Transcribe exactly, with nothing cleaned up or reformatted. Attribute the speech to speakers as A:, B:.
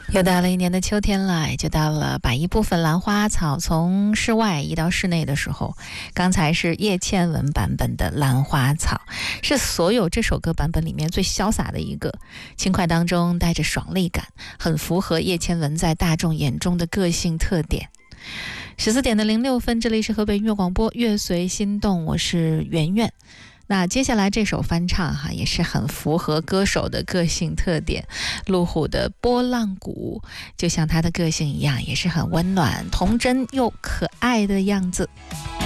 A: 又到了一年的秋天了，就到了把一部分兰花草从室外移到室内的时候。刚才是叶倩文版本的兰花草，是所有这首歌版本里面最潇洒的一个，轻快当中带着爽利感，很符合叶倩文在大众眼中的个性特点。十四点的零六分，这里是河北音乐广播乐随心动，我是圆圆。那接下来这首翻唱哈，也是很符合歌手的个性特点。路虎的波浪鼓，就像他的个性一样，也是很温暖、童真又可爱的样子。